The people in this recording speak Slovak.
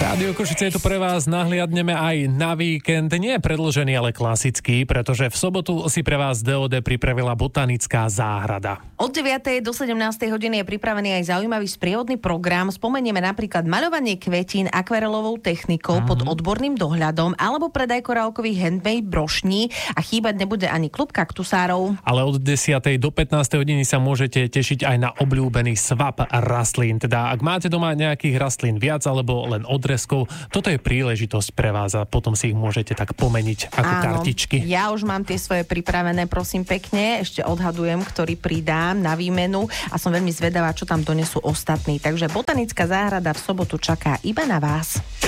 Rádio Košice je tu pre vás, nahliadneme aj na víkend. Nie je predĺžený, ale klasický, pretože v sobotu si pre vás DOD pripravila botanická záhrada. Od 9. do 17. hodiny je pripravený aj zaujímavý sprievodný program. Spomenieme napríklad maľovanie kvetín akvarelovou technikou pod odborným dohľadom alebo predaj korálkových handmade brošní a chýbať nebude ani klub kaktusárov. Ale od 10. do 15. hodiny sa môžete tešiť aj na obľúbený swap rastlín. Teda ak máte doma nejakých rastlín viac alebo len odrezkov, toto je príležitosť pre vás a potom si ich môžete tak pomeniť ako kartičky. Ja už mám tie svoje pripravené, prosím pekne. Ešte odhadujem, ktorý pridám na výmenu a som veľmi zvedavá, čo tam donesú ostatní. Takže botanická záhrada v sobotu čaká iba na vás.